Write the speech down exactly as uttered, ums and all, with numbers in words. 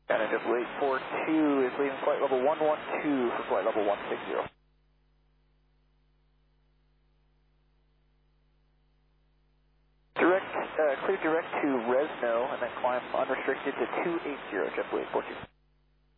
And then JetBlue eight four two is leaving flight level one one two for flight level one six zero. Direct, uh, clear direct to Resno and then climb unrestricted to two eight zero, JetBlue eight four two.